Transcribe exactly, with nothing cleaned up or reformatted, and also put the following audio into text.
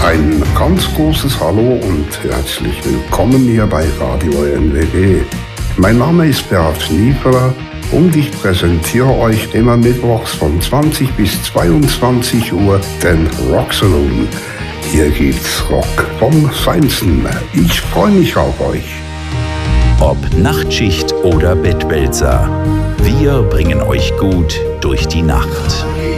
Ein ganz großes Hallo und herzlich willkommen hier bei Radio N W G. Mein Name ist Bert Nieferer und ich präsentiere euch immer mittwochs von zwanzig bis zweiundzwanzig Uhr den Rock Saloon. Hier gibt's Rock vom Feinsten. Ich freue mich auf euch. Ob Nachtschicht oder Bettwälzer, wir bringen euch gut durch die Nacht.